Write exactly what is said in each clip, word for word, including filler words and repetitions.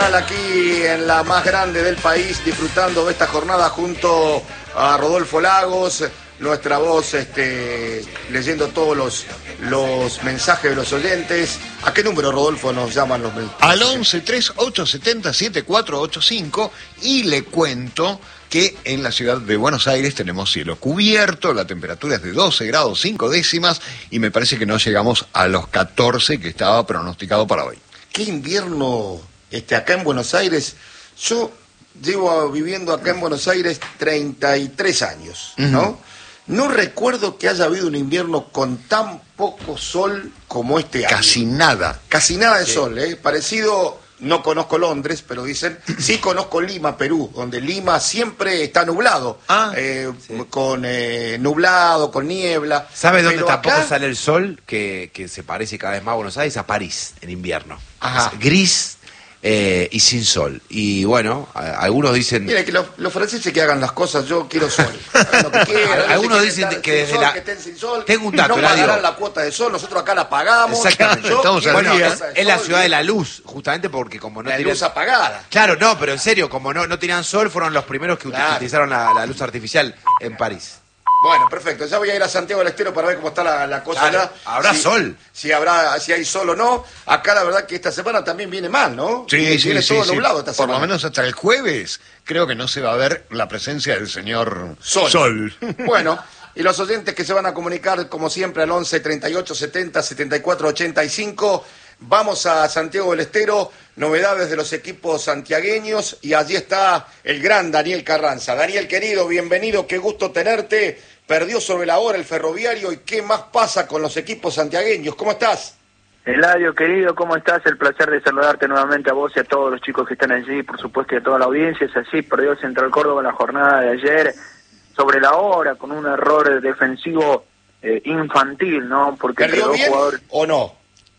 Nacional aquí en la más grande del país, disfrutando de esta jornada junto a Rodolfo Lagos, nuestra voz este, leyendo todos los, los mensajes de los oyentes. ¿A qué número, Rodolfo, nos llaman los mensajes? Al once, tres ocho siete cero, siete cuatro ocho cinco, y le cuento que en la ciudad de Buenos Aires tenemos cielo cubierto, la temperatura es de doce grados cinco décimas y me parece que no llegamos a los catorce que estaba pronosticado para hoy. ¿Qué invierno este, acá en Buenos Aires? Yo llevo viviendo acá en Buenos Aires treinta y tres años, ¿no? Uh-huh. No recuerdo que haya habido un invierno con tan poco sol como este año. Casi nada. Casi nada de sí. sol, ¿eh? Parecido, no conozco Londres, pero dicen, sí conozco Lima, Perú, donde Lima siempre está nublado. Ah, eh, sí. Con eh, nublado, con niebla. ¿Sabes dónde tampoco acá... sale el sol? Que, que se parece cada vez más a Buenos Aires, a París, en invierno. Ajá. Es gris eh, y sin sol. Y bueno, a, algunos dicen... Mira, que los, los franceses que hagan las cosas, yo quiero sol. Lo que quieran, algunos no dicen que desde sol, la... que estén sin sol, tengo un dato, no pagarán la cuota de sol, nosotros acá la pagamos. Exactamente. Yo, Estamos bueno, día. es, es la ciudad de la luz, justamente porque como no la tenían... luz apagada. Claro, no, pero en serio, como no, no tenían sol, fueron los primeros que claro. utilizaron la, la luz artificial en París. Bueno, perfecto. Ya voy a ir a Santiago del Estero para ver cómo está la, la cosa claro, allá. ¿Habrá si, sol? Si habrá, si hay sol o no. Acá la verdad que esta semana también viene mal, ¿no? Sí, viene sí, viene sí, todo sí. nublado esta Por semana. lo menos hasta el jueves creo que no se va a ver la presencia del señor Sol. Sol. Bueno, y los oyentes que se van a comunicar como siempre al once, treinta y ocho, setenta, setenta y cuatro, ochenta y cinco. Vamos a Santiago del Estero, novedades de los equipos santiagueños, y allí está el gran Daniel Carranza. Daniel, querido, bienvenido, qué gusto tenerte. Perdió sobre la hora el Ferroviario, y qué más pasa con los equipos santiagueños. ¿Cómo estás? Eladio, querido, ¿cómo estás? El placer de saludarte nuevamente a vos y a todos los chicos que están allí, por supuesto, y a toda la audiencia. Es así, perdió el Central Córdoba en la jornada de ayer, sobre la hora, con un error defensivo eh, infantil, ¿no? Porque ¿Perdió bien jugadores... o no?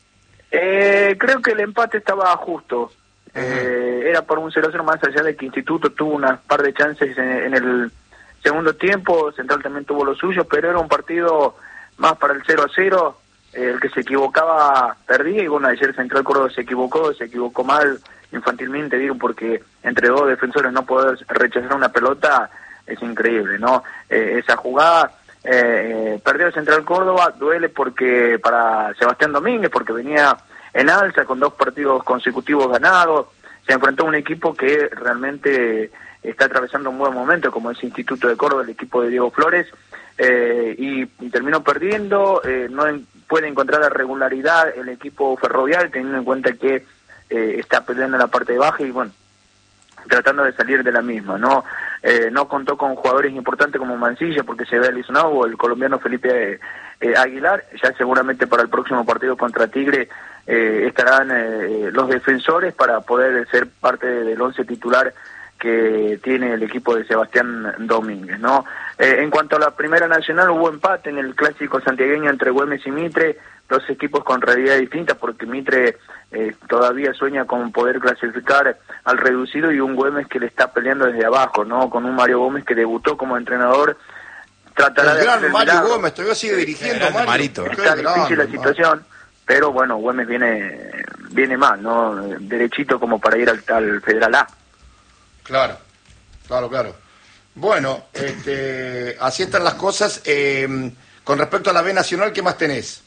Eh, creo que el empate estaba justo. Uh-huh. Eh, era por un cero cero, más allá de que Instituto tuvo unas par de chances en, en el segundo tiempo. Central también tuvo lo suyo, pero era un partido más para el cero a cero. Eh, el que se equivocaba perdía, y bueno, ayer Central Córdoba se equivocó, se equivocó mal infantilmente, digo, porque entre dos defensores no poder rechazar una pelota es increíble, ¿no? Eh, esa jugada... Eh, perdió el Central Córdoba, duele porque para Sebastián Domínguez, porque venía en alza con dos partidos consecutivos ganados, se enfrentó a un equipo que realmente está atravesando un buen momento, como es Instituto de Córdoba, el equipo de Diego Flores, eh, y terminó perdiendo. Eh, no en, puede encontrar la regularidad el equipo Ferroviario, teniendo en cuenta que eh, está peleando en la parte baja y bueno, tratando de salir de la misma, ¿no? Eh, no contó con jugadores importantes como Mancilla porque se ve lesionado, o el colombiano Felipe eh, Aguilar. Ya seguramente para el próximo partido contra Tigre eh, estarán eh, los defensores para poder ser parte del once titular que tiene el equipo de Sebastián Domínguez, ¿no? Eh, en cuanto a la Primera Nacional, hubo empate en el clásico santiagueño entre Güemes y Mitre, dos equipos con realidad distintas, porque Mitre eh, todavía sueña con poder clasificar al reducido, y un Güemes que le está peleando desde abajo, ¿no? Con un Mario Gómez que debutó como entrenador. Tratará el de gran el Mario milagro. Gómez, todavía sigue dirigiendo, Mario. Marito. Está difícil la situación, pero bueno, Güemes viene viene mal, ¿no? Derechito como para ir al, al Federal A. Claro, claro, claro. Bueno, este, así están las cosas. Eh, con respecto a la B Nacional, ¿qué más tenés?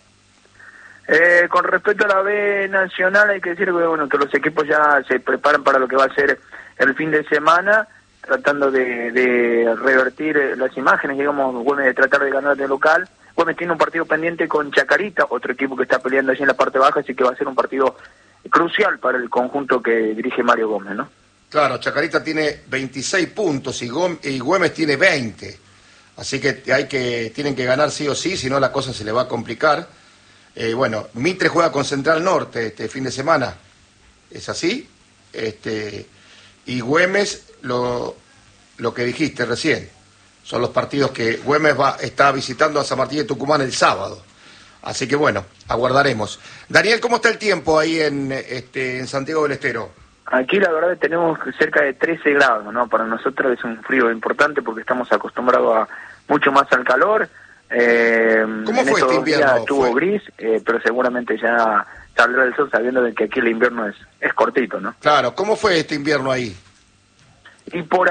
Eh, con respecto a la B Nacional, hay que decir que, bueno, que los equipos ya se preparan para lo que va a ser el fin de semana, tratando de, de revertir las imágenes, digamos, Güemes de tratar de ganar de local. Güemes tiene un partido pendiente con Chacarita, otro equipo que está peleando allí en la parte baja, así que va a ser un partido crucial para el conjunto que dirige Mario Gómez, ¿no? Claro, Chacarita tiene veintiséis puntos y, Gómez, y Güemes tiene veinte. Así que hay que tienen que ganar sí o sí, si no la cosa se le va a complicar. Eh, bueno, Mitre juega con Central Norte este fin de semana. ¿Es así? Este, y Güemes, lo, lo que dijiste recién, son los partidos que Güemes va, está visitando a San Martín de Tucumán el sábado. Así que bueno, aguardaremos. Daniel, ¿cómo está el tiempo ahí en, este, en Santiago del Estero? Aquí la verdad tenemos cerca de trece grados, ¿no? Para nosotros es un frío importante porque estamos acostumbrados a mucho más al calor. Eh, ¿Cómo en fue este invierno? Estuvo fue... gris, eh, pero seguramente ya salir del sol sabiendo de que aquí el invierno es, es cortito, ¿no? Claro, ¿cómo fue este invierno ahí? Y por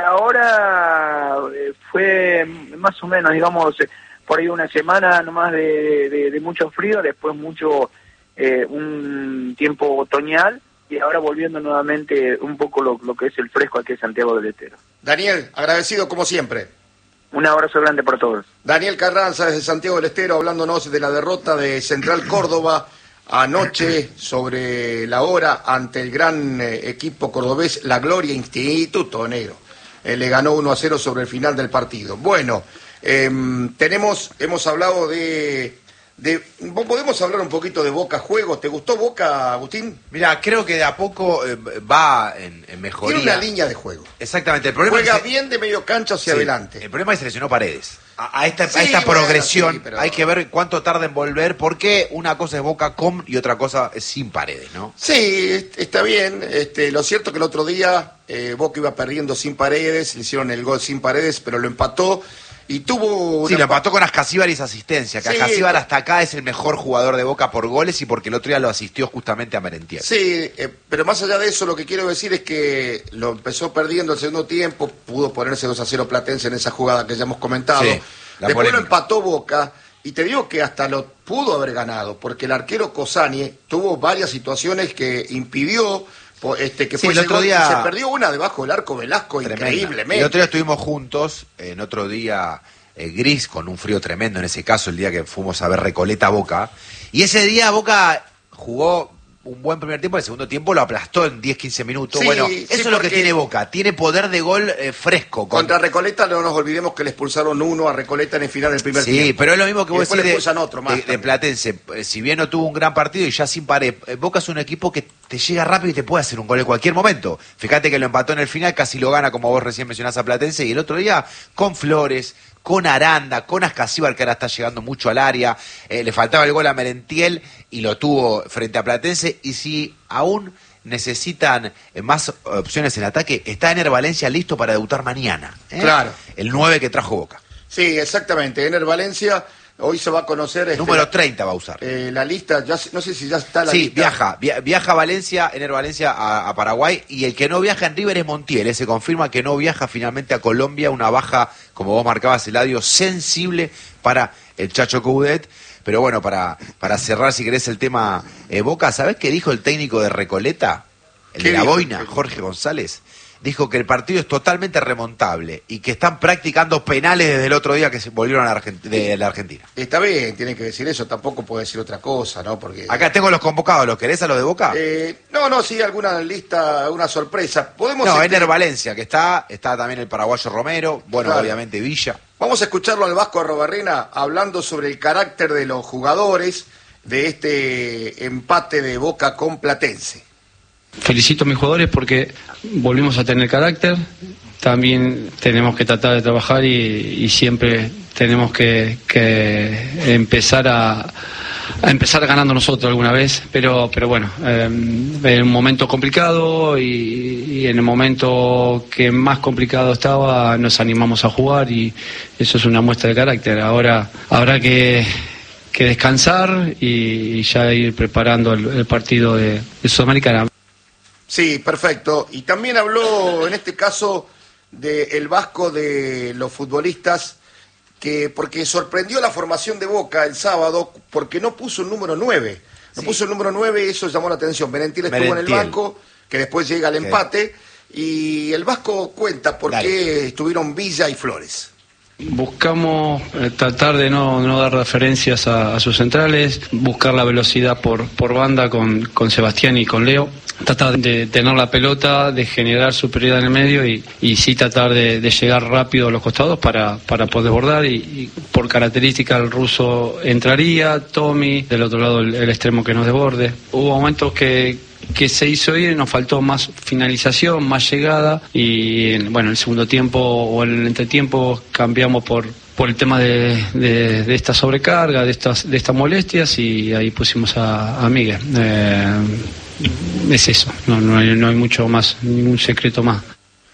ahora eh, fue más o menos, digamos, eh, por ahí una semana nomás de, de, de mucho frío, después mucho, eh, un tiempo otoñal, y ahora volviendo nuevamente un poco lo, lo que es el fresco aquí en Santiago del Estero. Daniel, agradecido como siempre. Un abrazo grande para todos. Daniel Carranza desde Santiago del Estero hablándonos de la derrota de Central Córdoba anoche sobre la hora ante el gran eh, equipo cordobés La Gloria Instituto Negro. Eh, le ganó uno a cero sobre el final del partido. Bueno, eh, tenemos, hemos hablado de, de... ¿Podemos hablar un poquito de Boca Juegos? ¿Te gustó Boca, Agustín? Mira, creo que de a poco eh, va en, en mejoría. Tiene una línea de juego. Exactamente. El problema Juega es que, bien de medio cancha hacia sí, adelante. El problema es que se lesionó Paredes. A, a esta, Sí, a esta bueno, progresión sí, pero... hay que ver cuánto tarda en volver, porque una cosa es Boca con y otra cosa es sin Paredes, ¿no? Sí, está bien. Este, lo cierto que el otro día eh, Boca iba perdiendo sin Paredes, le hicieron el gol sin Paredes, pero lo empató y tuvo... Sí, una... lo empató con Ascasíbar y esa asistencia, que Sí, Ascasíbar pero... hasta acá es el mejor jugador de Boca por goles y porque el otro día lo asistió justamente a Merentiel. Sí, eh, pero más allá de eso, lo que quiero decir es que lo empezó perdiendo el segundo tiempo, pudo ponerse dos a cero Platense en esa jugada que ya hemos comentado. Sí, la Después polémica. lo empató Boca, y te digo que hasta lo pudo haber ganado, porque el arquero Cosani tuvo varias situaciones que impidió po- este, que Sí, fuese el otro gol, y día- se perdió una debajo del arco Velasco, Tremenda. increíblemente. El otro día estuvimos juntos, en otro día eh, gris, con un frío tremendo, en ese caso el día que fuimos a ver Recoleta Boca, y ese día Boca jugó un buen primer tiempo, el segundo tiempo lo aplastó en diez quince minutos. Sí, bueno, sí, eso es lo que porque- tiene Boca, tiene poder de gol eh, fresco. con- Contra Recoleta no nos olvidemos que le expulsaron uno a Recoleta en el final del primer Sí, tiempo. pero es lo mismo que Y vos después decís le de, expulsan otro más de- de también. Platense. Eh, Si bien no tuvo un gran partido y ya sin pared, eh, Boca es un equipo que te llega rápido y te puede hacer un gol en cualquier momento. Fíjate que lo empató en el final, casi lo gana, como vos recién mencionás, a Platense, y el otro día con Flores, con Aranda, con Ascasíbar, que ahora está llegando mucho al área, eh, le faltaba el gol a Merentiel y lo tuvo frente a Platense, y si aún necesitan eh, más opciones en ataque, está Ener Valencia listo para debutar mañana. ¿eh? Claro. El nueve que trajo Boca. Sí, exactamente. Ener Valencia, hoy se va a conocer... este, Número treinta va a usar. eh, la lista, ya, no sé si ya está la Sí, lista. viaja, via- viaja a Valencia, Ener Valencia a, a Paraguay, y el que no viaja en River es Montiel, ¿eh? Se confirma que no viaja finalmente a Colombia, una baja, como vos marcabas, Eladio, sensible para el Chacho Coudet. Pero bueno, para, para cerrar, si querés, el tema eh, Boca, ¿sabés qué dijo el técnico de Recoleta? El ¿Qué de la dijo? boina, Jorge González. Dijo que el partido es totalmente remontable y que están practicando penales desde el otro día que se volvieron a la Argent- de la Argentina. Está bien, tiene que decir eso, tampoco puede decir otra cosa, ¿no? Porque... Acá tengo los convocados, ¿los querés a los de Boca? Eh, no, no, sí, alguna lista, alguna sorpresa. Podemos... No, este, Ener Valencia, que está, está también el paraguayo Romero, bueno, Claro. obviamente Villa. Vamos a escucharlo al Vasco Arrobarrena hablando sobre el carácter de los jugadores de este empate de Boca con Platense. Felicito a mis jugadores porque volvimos a tener carácter, también tenemos que tratar de trabajar y, y siempre tenemos que, que empezar a, a empezar ganando nosotros alguna vez, pero pero bueno, eh, en un momento complicado y, y en el momento que más complicado estaba nos animamos a jugar y eso es una muestra de carácter. Ahora habrá que que descansar y, y ya ir preparando el, el partido de, de Sudamericana. Sí, perfecto. Y también habló, en este caso, del Vasco de los futbolistas, que porque sorprendió la formación de Boca el sábado, porque no puso el número nueve. No Sí. puso el número nueve y eso llamó la atención. Merentiel estuvo en el Merentiel. banco, que después llega al Sí. empate, y el Vasco cuenta por Dale. qué estuvieron Villa y Flores. Buscamos eh, tratar de no, no dar referencias a, a sus centrales, buscar la velocidad por, por banda con, con Sebastián y con Leo, tratar de tener la pelota, de generar superioridad en el medio y, y sí tratar de, de llegar rápido a los costados para, para poder desbordar y, y por característica el ruso entraría, Tommy, del otro lado el, el extremo que nos desborde. Hubo momentos que que se hizo bien, nos faltó más finalización, más llegada y bueno, en el segundo tiempo o en el entretiempo cambiamos por por el tema de, de, de esta sobrecarga, de estas de estas molestias y ahí pusimos a, a Miguel. Eh, es eso, no, no, hay, no hay mucho más, ningún secreto más.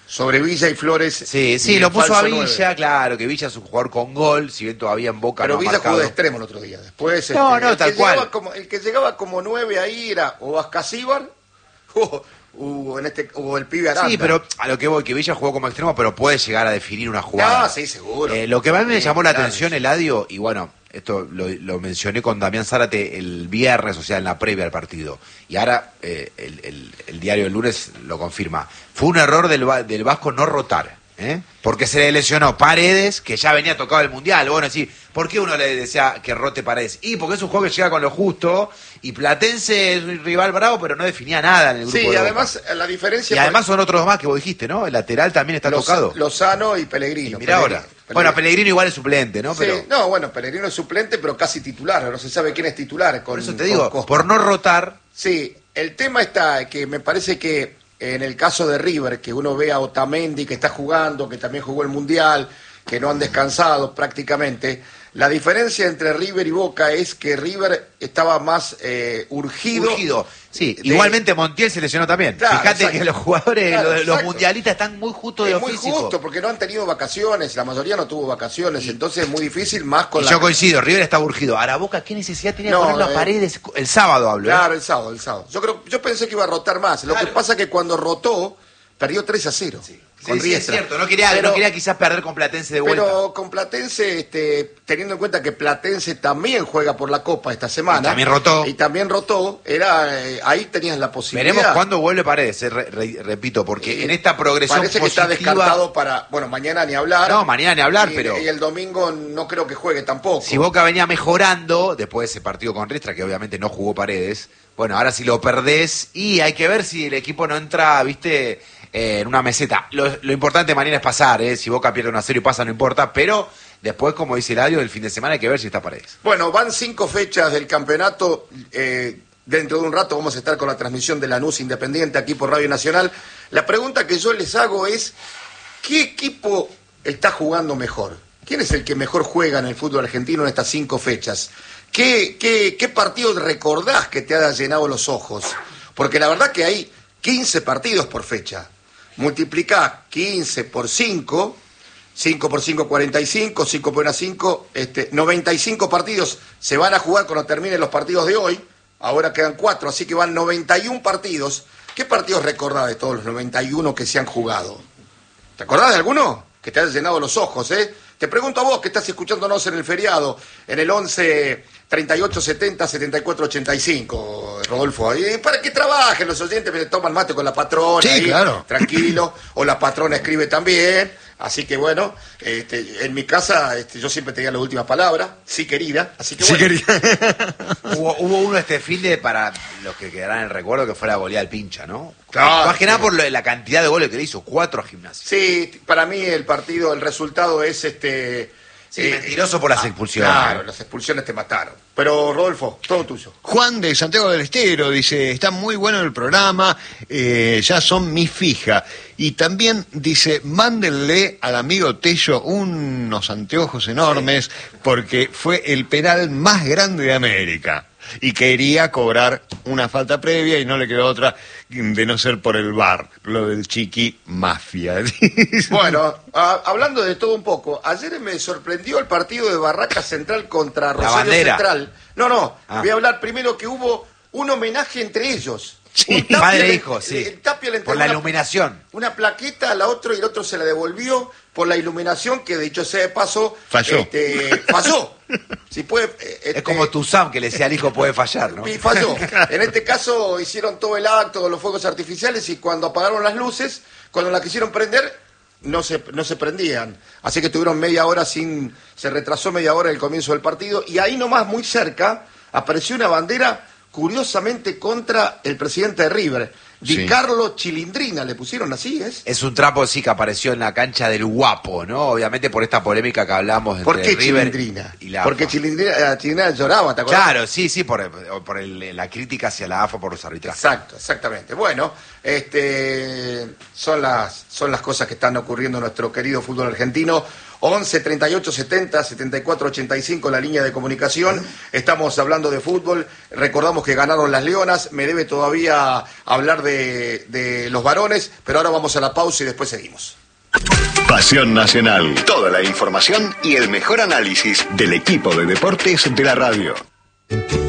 sobre Villa y Flores. Sí, sí, y lo el puso a falso Villa, nueve. claro, que Villa es un jugador con gol, si bien todavía en Boca Pero no ha Villa marcado. jugó de extremo el otro día. Después, No, este, no, el tal que cual. llegaba como, el que llegaba como nueve ahí era o Ascasíbar o, o, en este, o el pibe Aranda. Sí, pero a lo que voy, que Villa jugó como extremo, pero puede llegar a definir una jugada. Ah, sí, seguro. Eh, lo que más me Sí, llamó la claro. atención, Eladio, y bueno, esto lo, lo mencioné con Damián Zárate el viernes, o sea, en la previa al partido, y ahora eh, el, el- el diario del lunes lo confirma. Fue un error del, Va- del Vasco no rotar, ¿eh? Porque se le lesionó Paredes, que ya venía tocado el Mundial. Bueno, sí, ¿por qué uno le decía que rote Paredes? Y porque es un juego que llega con lo justo, y Platense es un rival bravo, pero no definía nada en el grupo Sí, de y Boca. además la diferencia... Y además son otros dos más que vos dijiste, ¿no? El lateral también está Loza- tocado. Lozano y Pellegrino. Y mirá ahora. Pellegrino. Bueno, Pellegrino igual es suplente, ¿no? Sí, Pero no, bueno, Pellegrino es suplente, pero casi titular. No se sabe quién es titular. Con, por eso te con digo, Costa. por no rotar, Sí, el tema está que me parece que en el caso de River, que uno ve a Otamendi que está jugando, que también jugó el Mundial, que no han descansado prácticamente, la diferencia entre River y Boca es que River estaba más eh, urgido. urgido. Sí, de- igualmente Montiel se lesionó también. Claro, Fíjate exacto. que los jugadores, Claro, los, los exacto. mundialistas están muy justos de Es lo muy físico. justo porque no han tenido vacaciones, la mayoría no tuvo vacaciones, entonces es muy difícil más con Y la... yo coincido, River está urgido. Ahora Boca, ¿qué necesidad tenía No, de poner las eh, paredes? El sábado hablo, ¿eh? Claro, el sábado, el sábado. Yo creo, yo pensé que iba a rotar más. Lo Claro. que pasa es que cuando rotó, perdió tres a cero. Con Sí, sí, es Riestra. cierto, no quería, Pero- no quería quizás perder con Platense de vuelta. Pero con Platense, este, teniendo en cuenta que Platense también juega por la Copa esta semana. Y también rotó. Y también rotó, era, eh, ahí tenías la posibilidad. Veremos cuándo vuelve Paredes, eh, re- re- repito, porque Eh, en esta progresión Parece que está positiva- descartado para, bueno, mañana ni hablar. No, mañana ni hablar, Y- pero- Y el domingo no creo que juegue tampoco. Si Boca venía mejorando, después de ese partido con Riestra, que obviamente no jugó Paredes, bueno, ahora si lo perdés, y hay que ver si el equipo no entra, viste, eh, en una meseta. Lo, lo importante mañana es pasar, ¿eh? Si Boca pierde un a cero y pasa, no importa, pero después, como dice Eladio, el fin de semana hay que ver si está Paredes. Bueno, van cinco fechas del campeonato. eh, dentro de un rato vamos a estar con la transmisión de Lanús Independiente aquí por Radio Nacional. La pregunta que yo les hago es, ¿qué equipo está jugando mejor? ¿Quién es el que mejor juega en el fútbol argentino en estas cinco fechas? ¿Qué, qué, qué partido recordás que te haya llenado los ojos? Porque la verdad que hay quince partidos por fecha. Multiplicá quince por cinco... cinco por cinco, cuarenta y cinco, cinco por uno, cinco, este, noventa y cinco partidos se van a jugar cuando terminen los partidos de hoy, ahora quedan cuatro, así que van noventa y uno partidos. ¿Qué partidos recordás de todos los noventa y uno que se han jugado? ¿Te acordás de alguno? Que te haya llenado los ojos, ¿eh? Te pregunto a vos que estás escuchándonos en el feriado, en el once, treinta y ocho, setenta, setenta y cuatro, ochenta y cinco, Rodolfo. Y para que trabajen los oyentes, me toman mate con la patrona. Sí, ahí, claro. Tranquilo. O la patrona escribe también. Así que bueno, este, en mi casa este, yo siempre tenía la última palabra, sí querida. Así que Sí, bueno. quería. Hubo, hubo uno este fin de, para los que quedarán en el recuerdo, que fue la goleada al Pincha, ¿no? Claro, Más que nada sí. por lo- la cantidad de goles que le hizo, cuatro a Gimnasia. Sí, para mí el partido, el resultado es este. Sí, mentiroso por las expulsiones. Claro, las expulsiones te mataron. Pero Rodolfo, todo tuyo. Juan de Santiago del Estero dice, está muy bueno el programa, eh, ya son mi fija. Y también dice, mándenle al amigo Tello unos anteojos enormes porque fue el penal más grande de América. Y quería cobrar una falta previa y no le quedó otra de no ser por el V A R, lo del Chiqui Mafia. Bueno, a- hablando de todo un poco, ayer me sorprendió el partido de Barraca Central contra Rosario bandera. Central. No, no, Ah. voy a hablar primero que hubo un homenaje entre ellos. Sí, Un Tapia padre e le- hijo, sí. el Tapia le Por entregó la una- iluminación. Una plaqueta al otro y el otro se la devolvió por la iluminación que, dicho sea de paso, Falló. este, falló. Si puede, eh, este, Es como tu Sam que le decía al hijo puede fallar, ¿no? y falló. En este caso hicieron todo el acto, los fuegos artificiales, y cuando apagaron las luces, cuando la quisieron prender, no se, no se prendían. Así que tuvieron media hora sin... Se retrasó media hora el comienzo del partido, y ahí nomás, muy cerca, apareció una bandera curiosamente contra el presidente de River. Di Sí. Carlo Chilindrina, le pusieron así, ¿es? Es un trapo, sí, que apareció en la cancha del Guapo, ¿no? Obviamente por esta polémica que hablamos entre ¿Por qué River Chilindrina? y la Porque AFA. Chilindrina, eh, Chilindrina lloraba, ¿te acuerdas? Claro, sí, sí, por, por el- la crítica hacia la AFA por los arbitrajes. Exacto, exactamente. Bueno, este, son las, son las cosas que están ocurriendo en nuestro querido fútbol argentino. once treinta y ocho setenta setenta y cuatro ochenta y cinco, la línea de comunicación. Estamos hablando de fútbol. Recordamos que ganaron las Leonas. Me debe todavía hablar de, de los varones, pero ahora vamos a la pausa y después seguimos. Pasión Nacional. Toda la información y el mejor análisis del equipo de deportes de la radio.